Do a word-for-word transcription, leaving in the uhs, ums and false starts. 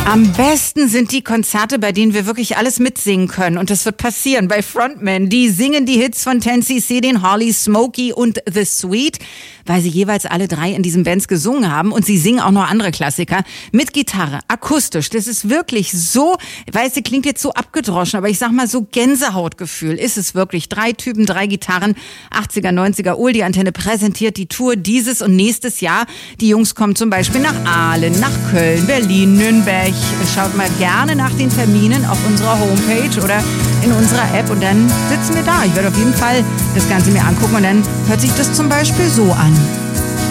Am besten sind die Konzerte, bei denen wir wirklich alles mitsingen können. Und das wird passieren bei Frontmen. Die singen die Hits von zehn C C, den Holly, Smokey und The Sweet, weil sie jeweils alle drei in diesen Bands gesungen haben. Und sie singen auch noch andere Klassiker mit Gitarre, akustisch. Das ist wirklich so, weißt du, klingt jetzt so abgedroschen, aber ich sag mal so Gänsehautgefühl ist es wirklich. Drei Typen, drei Gitarren, achtziger, neunziger. Ul, die Antenne präsentiert die Tour dieses und nächstes Jahr. Die Jungs kommen zum Beispiel nach Aalen, nach Köln, Berlin, Nürnberg. Schaut mal gerne nach den Terminen auf unserer Homepage oder in unserer App und dann sitzen wir da. Ich werde auf jeden Fall das Ganze mir angucken und dann hört sich das zum Beispiel so an.